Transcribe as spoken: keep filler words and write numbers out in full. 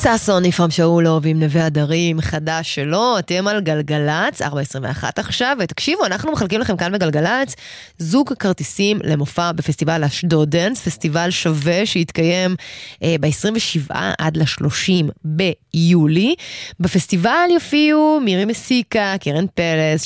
ששון נפרם שאולוב עם נווה הדרים, חדש שלו, אתם על גלגלץ, ארבע עשרים ואחת עכשיו, ותקשיבו, אנחנו מחלקים לכם כאן בגלגלץ, זוג כרטיסים למופע בפסטיבל אשדודנס, פסטיבל שווה שהתקיים אה, ב-עשרים ושבעה עד ל-שלושים ביולי. בפסטיבל יופיעו מירי מסיקה, קרן פלס,